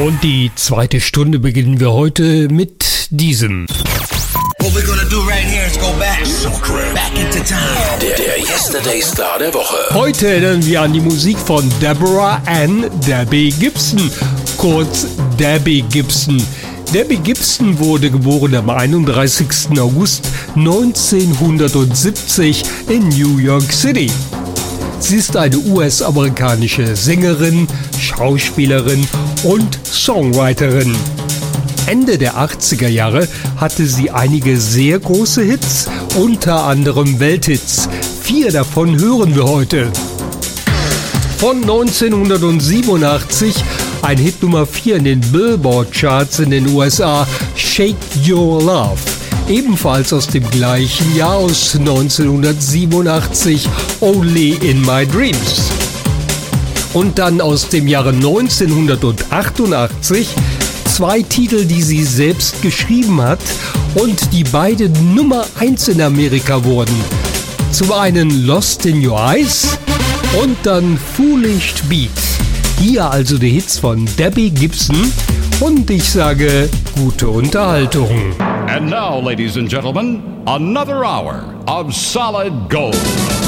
Und die zweite Stunde beginnen wir heute mit diesem. What we're gonna do right here is go back into time. Der Yesterday Star der Woche. Heute erinnern wir an die Musik von Deborah Ann Debbie Gibson, kurz Debbie Gibson. Debbie Gibson wurde geboren am 31. August 1970 in New York City. Sie ist eine US-amerikanische Sängerin, Schauspielerin und Songwriterin. Ende der 80er Jahre hatte sie einige sehr große Hits, unter anderem Welthits. 4 davon hören wir heute. Von 1987 ein Hit Nummer 4 in den Billboard-Charts in den USA, Shake Your Love. Ebenfalls aus dem gleichen Jahr, aus 1987, Only in My Dreams. Und dann aus dem Jahre 1988 2 Titel, die sie selbst geschrieben hat und die beide Nummer 1 in Amerika wurden. Zum einen Lost in Your Eyes und dann Foolish Beat. Hier also die Hits von Debbie Gibson und ich sage gute Unterhaltung. And now, ladies and gentlemen, another hour of solid gold.